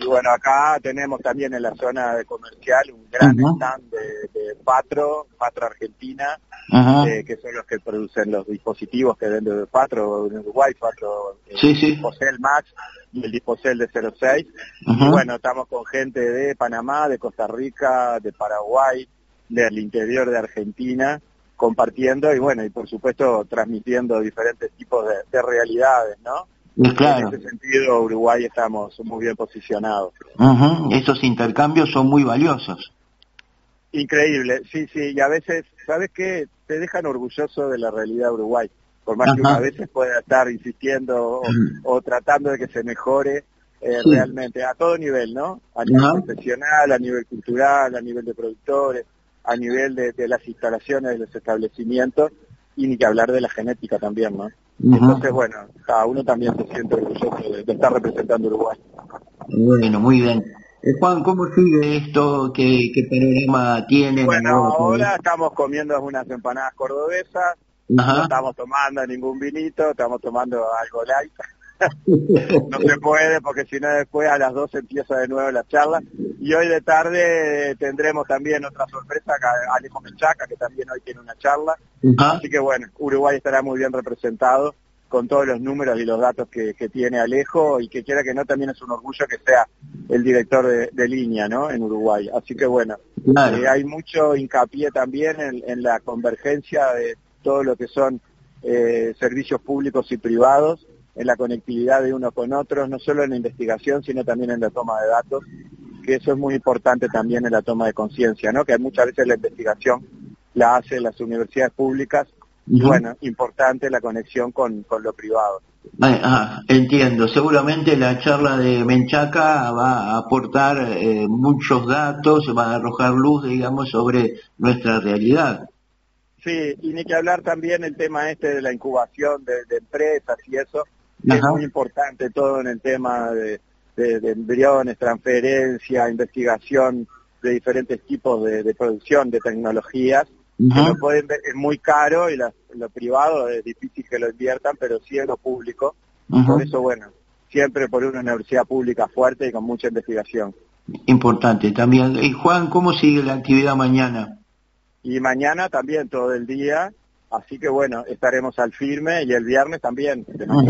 bueno, acá tenemos también en la zona de comercial un gran stand de Patro Argentina, que son los que producen los dispositivos que vende Patro en Uruguay, Patro Disposel Max y el Disposel de 06. Y bueno, estamos con gente de Panamá, de Costa Rica, de Paraguay, del interior de Argentina, compartiendo y bueno, y por supuesto transmitiendo diferentes tipos de realidades, ¿no? Claro. En ese sentido, Uruguay estamos muy bien posicionados. Esos intercambios son muy valiosos. Increíble, sí, y a veces, ¿sabes qué? Te dejan orgulloso de la realidad de Uruguay, por más que uno a veces pueda estar insistiendo o tratando de que se mejore realmente, a todo nivel, ¿no? A nivel profesional, a nivel cultural, a nivel de productores, a nivel de las instalaciones, de los establecimientos, y ni que hablar de la genética también, ¿no? Entonces, bueno, cada uno también se siente orgulloso de estar representando Uruguay. Bueno, muy bien. Juan, ¿cómo sigue esto? ¿Qué panorama tienen? Bueno, ahora estamos comiendo unas empanadas cordobesas, no estamos tomando ningún vinito, estamos tomando algo light. No se puede porque si no después a las 2 empieza de nuevo la charla. Y hoy de tarde tendremos también otra sorpresa, Alejo Menchaca, que también hoy tiene una charla. Así que bueno, Uruguay estará muy bien representado con todos los números y los datos que tiene Alejo, y que quiera que no, también es un orgullo que sea el director de línea, ¿no?, en Uruguay. Así que bueno, hay mucho hincapié también en la convergencia de todo lo que son servicios públicos y privados, en la conectividad de unos con otros, no solo en la investigación, sino también en la toma de datos, que eso es muy importante también en la toma de conciencia, ¿no?, que muchas veces la investigación la hacen las universidades públicas, y bueno, importante la conexión con lo privado. Entiendo. Seguramente la charla de Menchaca va a aportar muchos datos, va a arrojar luz, digamos, sobre nuestra realidad. Sí, y ni que hablar también el tema de la incubación de empresas y eso, que es muy importante todo en el tema de embriones, transferencia, investigación de diferentes tipos de producción de tecnologías, que lo pueden ver, es muy caro, y lo privado es difícil que lo inviertan, pero sí en lo público. Por eso, bueno, siempre por una universidad pública fuerte y con mucha investigación. Importante también. Y Juan, ¿cómo sigue la actividad mañana? Y mañana también todo el día, así que bueno, estaremos al firme, y el viernes también.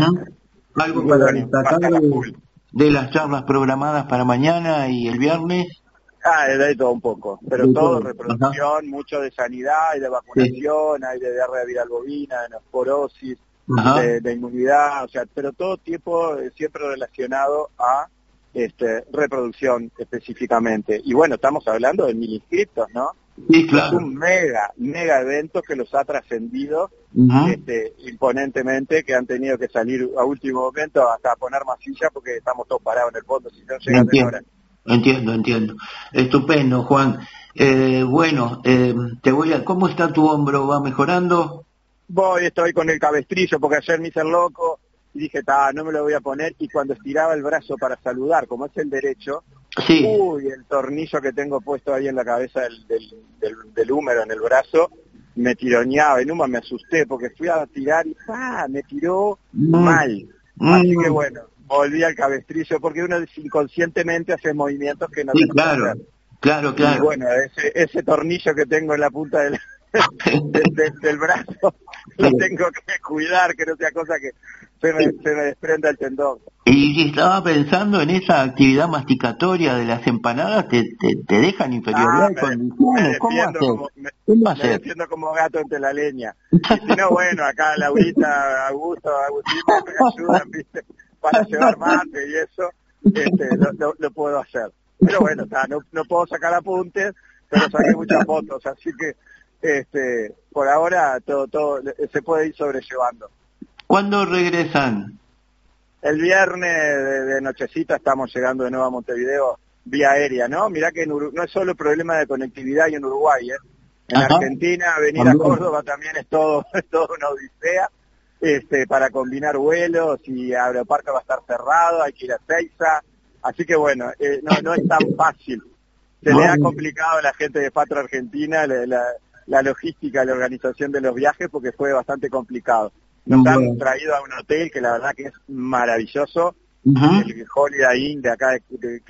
¿Algo para destacar de las charlas programadas para mañana y el viernes? De todo un poco, pero todo reproducción, mucho de sanidad y de vacunación, hay de diarrea viral bovina, de neosporosis, de inmunidad, o sea, pero todo tipo siempre relacionado a reproducción específicamente. Y bueno, estamos hablando de 1000 inscriptos, ¿no? Sí, claro. Es un mega evento que los ha trascendido imponentemente, que han tenido que salir a último momento hasta poner masilla porque estamos todos parados en el fondo, si no llegan en hora. Entiendo. Estupendo, Juan. Bueno, ¿cómo está tu hombro? ¿Va mejorando? Estoy con el cabestrillo porque ayer me hice el loco y dije, no me lo voy a poner, y cuando estiraba el brazo para saludar, como es el derecho, el tornillo que tengo puesto ahí en la cabeza del húmero, en el brazo, me tironeaba, y me asusté porque fui a tirar y me tiró mal. Así que bueno, volví al cabestrillo porque uno inconscientemente hace movimientos que no tiene que hacer. Claro. Y bueno, ese tornillo que tengo en la punta del brazo, lo tengo que cuidar, que no sea cosa que se me desprenda el tendón. Y estaba pensando en esa actividad masticatoria de las empanadas, ¿te dejan inferioridad de condiciones? Me defiendo como gato entre la leña. Y si no, bueno, acá Laurita, Agustín me ayudan, ¿viste?, para llevar mate y eso, lo puedo hacer. Pero bueno, no puedo sacar apuntes, pero saqué muchas fotos, así que por ahora todo se puede ir sobrellevando. ¿Cuándo regresan? El viernes de nochecita estamos llegando de nuevo a Montevideo vía aérea, ¿no? Mirá que no es solo problema de conectividad y en Uruguay, En Argentina venir a Córdoba también es todo una odisea, para combinar vuelos, y Aeroparque va a estar cerrado, hay que ir a Ezeiza, así que bueno, no es tan fácil. Se le ha complicado a la gente de Patro Argentina la logística, la organización de los viajes, porque fue bastante complicado. Nos han traído a un hotel que la verdad que es maravilloso, el Holiday Inn de acá,